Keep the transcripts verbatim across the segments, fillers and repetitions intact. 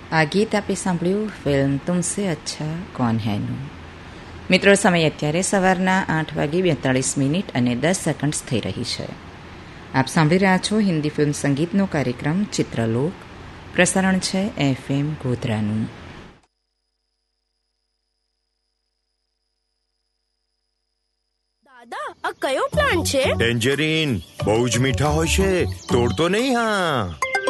આ ગીત આપે સાંભળ્યું ફિલ્મ તુમસે અચ્છા કોન હૈનું. મિત્રો, સમય અત્યારે સવારના આઠ વાગી બેતાળીસ મિનિટ અને દસ સેકન્ડ થઈ રહી છે. આપ સાંભળી રહ્યા છો હિન્દી ફિલ્મ સંગીતનો કાર્યક્રમ ચિત્રલોક. પ્રસારણ છે એફએમ ગોધરાનું. દાદા, આ કયો પ્લાન્ટ છે? ટેન્જરીન. બહુ જ મીઠા હોય છે, તોડતો નહીં. હા,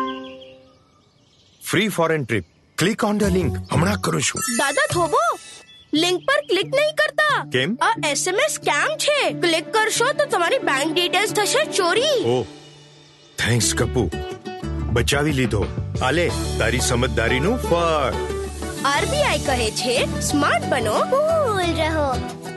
free foreign trip. Click on the link. હમણાં કરું છું. દાદા થોભો, લિંક પર ક્લિક નહીં કરતા. કેમ? આ એસએમએસ સ્કેમ છે. ક્લિક કરશો તો તમારી બેંક ડિટેલ્સ થશે ચોરી. ઓ, થેન્ક્સ કપુ, બચાવી લીધો. આલે તારી સમજદારીનું ફળ. આરબીઆઈ કહે છે, સ્માર્ટ બનો, કૂલ રહો.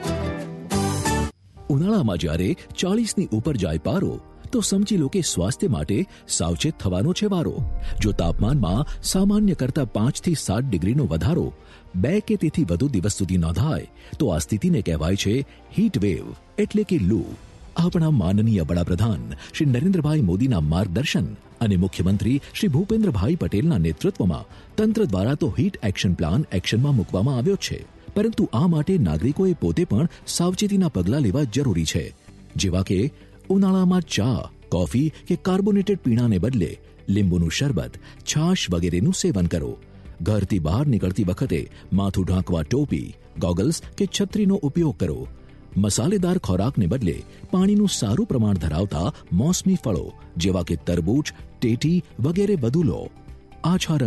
ઉનાળામાં જ્યારે ચાલીસની ઉપર જાય પારો, તો સમજી લો કે સ્વાસ્થ્ય માટે સાવચેત થવાનો છે વારો. જો તાપમાનમાં સામાન્ય કરતા પાંચ થી સાત ડિગ્રીનો વધારો બે કે તેથી વધુ દિવસ સુધી નોંધાય તો આ સ્થિતિને કહેવાય છે હીટ વેવ, એટલે કે લૂ. આપણા માનનીય વડાપ્રધાન શ્રી નરેન્દ્રભાઈ મોદીના માર્ગદર્શન અને મુખ્યમંત્રી શ્રી ભૂપેન્દ્રભાઈ પટેલના નેતૃત્વમાં તંત્ર દ્વારા તો હીટ એક્શન પ્લાન એક્શનમાં મૂકવામાં આવ્યો છે, પરંતુ આ માટે નાગરિકોએ પોતે પણ સાવચેતીના પગલાં લેવા જરૂરી છે, જેવા કે ઉનાળામાં ચા, કોફી કે કાર્બોનેટેડ પીણાને બદલે લીંબુનું શરબત, છાશ વગેરેનું સેવન કરો. ઘરથી બહાર નીકળતી વખતે માથું ઢાંકવા ટોપી, ગોગલ્સ કે છત્રીનો ઉપયોગ કરો. મસાલેદાર ખોરાકને બદલે પાણીનું સારું પ્રમાણ ધરાવતા મોસમી ફળો જેવા કે તરબૂચ, ટેટી વગેરે વધુ લો. આછા